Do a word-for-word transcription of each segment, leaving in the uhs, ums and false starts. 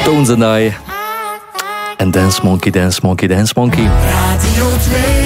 Tones and I. En Dance Monkey, Dance Monkey, Dance Monkey. Radio twee.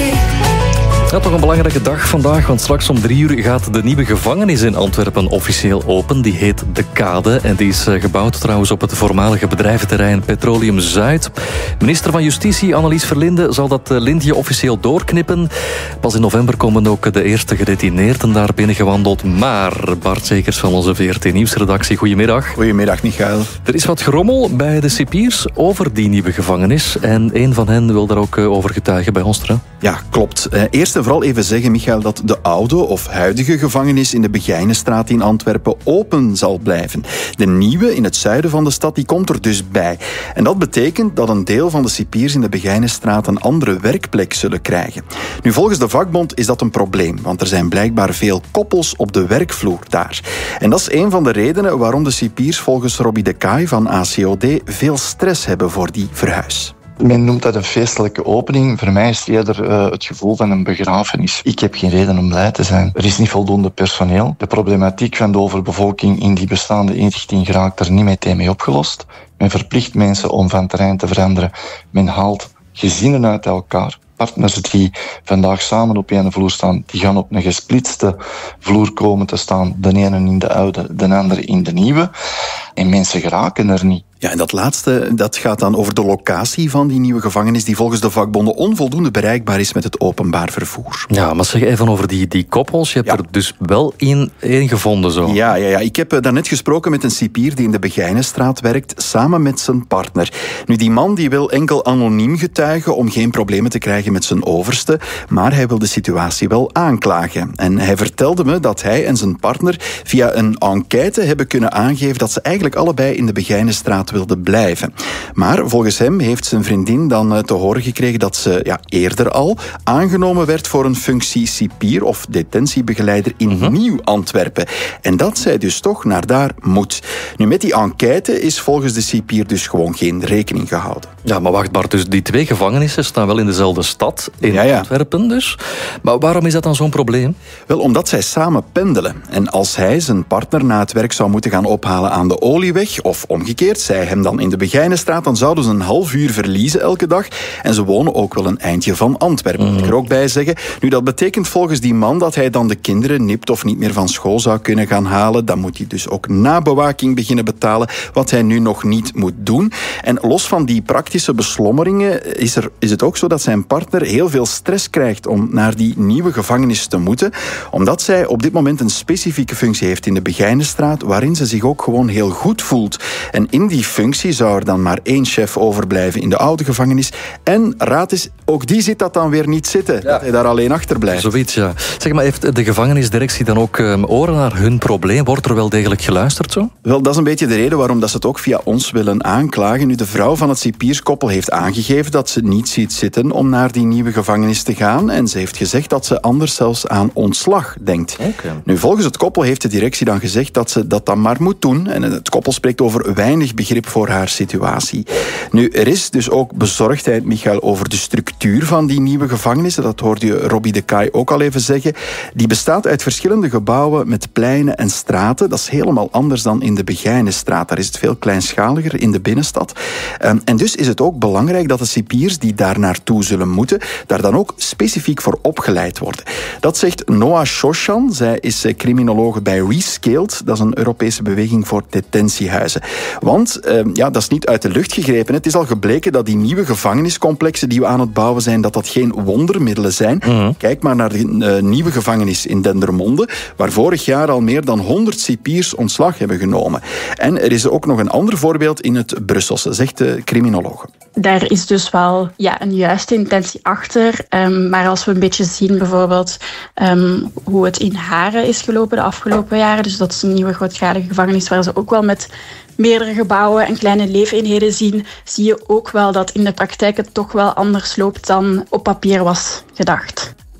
Ja, toch een belangrijke dag vandaag, want straks om drie uur gaat de nieuwe gevangenis in Antwerpen officieel open. Die heet De Kade en die is gebouwd trouwens op het voormalige bedrijventerrein Petroleum Zuid. Minister van Justitie Annelies Verlinde zal dat lintje officieel doorknippen. Pas in november komen ook de eerste gedetineerden daar binnengewandeld. Maar Bart Zekers van onze V R T Nieuwsredactie, goedemiddag. Goedemiddag, Michael. Er is wat gerommel bij de cipiers over die nieuwe gevangenis. En een van hen wil daar ook over getuigen bij ons. Ja, klopt. Eerst en vooral even zeggen, Michael, dat de oude of huidige gevangenis in de Begijnenstraat in Antwerpen open zal blijven. De nieuwe in het zuiden van de stad, die komt er dus bij. En dat betekent dat een deel van de cipiers in de Begijnenstraat een andere werkplek zullen krijgen. Nu, volgens de vakbond is dat een probleem, want er zijn blijkbaar veel koppels op de werkvloer daar. En dat is een van de redenen waarom de cipiers volgens Robbie de Kaai van A C O D veel stress hebben voor die verhuis. Men noemt dat een feestelijke opening. Voor mij is het eerder uh, het gevoel van een begrafenis. Ik heb geen reden om blij te zijn. Er is niet voldoende personeel. De problematiek van de overbevolking in die bestaande inrichting geraakt er niet meteen mee opgelost. Men verplicht mensen om van terrein te veranderen. Men haalt gezinnen uit elkaar. Partners die vandaag samen op één vloer staan, die gaan op een gesplitste vloer komen te staan. De ene in de oude, de andere in de nieuwe. En mensen geraken er niet. Ja, en dat laatste, dat gaat dan over de locatie van die nieuwe gevangenis die volgens de vakbonden onvoldoende bereikbaar is met het openbaar vervoer. Ja, maar zeg even over die, die koppels. Je hebt ja. er dus wel één, één gevonden zo. Ja, ja, ja, ik heb daarnet gesproken met een cipier die in de Begijnenstraat werkt, samen met zijn partner. Nu, die man die wil enkel anoniem getuigen om geen problemen te krijgen met zijn overste, maar hij wil de situatie wel aanklagen. En hij vertelde me dat hij en zijn partner via een enquête hebben kunnen aangeven dat ze eigenlijk allebei in de Begijnenstraat wilde blijven. Maar volgens hem heeft zijn vriendin dan te horen gekregen dat ze ja, eerder al aangenomen werd voor een functie cipier of detentiebegeleider in mm-hmm. Nieuw-Antwerpen. En dat zij dus toch naar daar moet. Nu, met die enquête is volgens de cipier dus gewoon geen rekening gehouden. Ja, maar wacht Bart, dus die twee gevangenissen staan wel in dezelfde stad, in ja, ja. Antwerpen dus. Maar waarom is dat dan zo'n probleem? Wel, omdat zij samen pendelen. En als hij zijn partner na het werk zou moeten gaan ophalen aan de Olieweg, of omgekeerd, zij hem dan in de Begijnenstraat, dan zouden ze een half uur verliezen elke dag. En ze wonen ook wel een eindje van Antwerpen, mm. moet ik er ook bij zeggen. Nu, dat betekent volgens die man dat hij dan de kinderen nipt of niet meer van school zou kunnen gaan halen. Dan moet hij dus ook nabewaking beginnen betalen, wat hij nu nog niet moet doen. En los van die praktische beslommeringen is, er, is het ook zo dat zijn partner heel veel stress krijgt om naar die nieuwe gevangenis te moeten, omdat zij op dit moment een specifieke functie heeft in de Begijnenstraat, waarin ze zich ook gewoon heel goed voelt. En in die functie zou er dan maar één chef overblijven in de oude gevangenis. En raad eens, ook die zit dat dan weer niet zitten. Ja. Dat hij daar alleen achter blijft. Zoiets, ja. Zeg maar, heeft de gevangenisdirectie dan ook um, oren naar hun probleem? Wordt er wel degelijk geluisterd zo? Wel, dat is een beetje de reden waarom dat ze het ook via ons willen aanklagen. Nu, de vrouw van het cipierskoppel heeft aangegeven dat ze niet ziet zitten om naar die nieuwe gevangenis te gaan. En ze heeft gezegd dat ze anders zelfs aan ontslag denkt. Okay. Nu, volgens het koppel heeft de directie dan gezegd dat ze dat dan maar moet doen. En het koppel spreekt over weinig begrip voor haar situatie. Nu, er is dus ook bezorgdheid, Michael, over de structuur van die nieuwe gevangenissen. Dat hoorde je Robbie de Kaai ook al even zeggen. Die bestaat uit verschillende gebouwen met pleinen en straten. Dat is helemaal anders dan in de Begijnenstraat. Daar is het veel kleinschaliger in de binnenstad. En dus is het ook belangrijk dat de cipiers die daar naartoe zullen moeten, daar dan ook specifiek voor opgeleid worden. Dat zegt Noah Shoshan. Zij is criminologe bij Rescaled. Dat is een Europese beweging voor detentiehuizen. Want uh, ja, dat is niet uit de lucht gegrepen. Het is al gebleken dat die nieuwe gevangeniscomplexen die we aan het bouwen zijn, dat dat geen wondermiddelen zijn. Mm-hmm. Kijk maar naar de uh, nieuwe gevangenis in Dendermonde, waar vorig jaar al meer dan honderd cipiers ontslag hebben genomen. En er is ook nog een ander voorbeeld in het Brusselse, zegt de criminologe. Daar is dus wel ja, een juiste intentie achter. Um, maar als we een beetje zien bijvoorbeeld um, hoe het in Haren is gelopen de afgelopen jaren, dus dat is een nieuwe grootschalige gevangenis waar ze ook wel met meerdere gebouwen en kleine leefeenheden zien, zie je ook wel dat in de praktijk het toch wel anders loopt dan op papier was gedacht.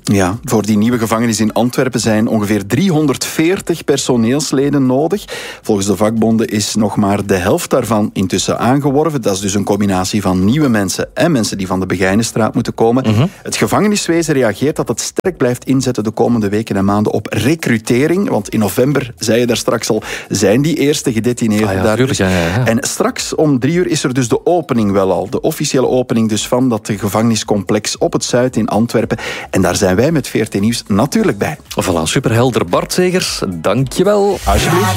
Ja, voor die nieuwe gevangenis in Antwerpen zijn ongeveer driehonderdveertig personeelsleden nodig. Volgens de vakbonden is nog maar de helft daarvan intussen aangeworven. Dat is dus een combinatie van nieuwe mensen en mensen die van de Begijnenstraat moeten komen. Mm-hmm. Het gevangeniswezen reageert dat het sterk blijft inzetten de komende weken en maanden op recrutering. Want in november, zei je daar straks al, zijn die eerste gedetineerden ah, ja, daar. Tuurlijk, ja, ja, ja. En straks om drie uur is er dus de opening wel al. De officiële opening dus van dat gevangeniscomplex op het Zuid in Antwerpen. En daar zijn wij met V R T Nieuws natuurlijk bij. Voilà, superhelder. Bart Zegers, dank je wel. Alsjeblieft.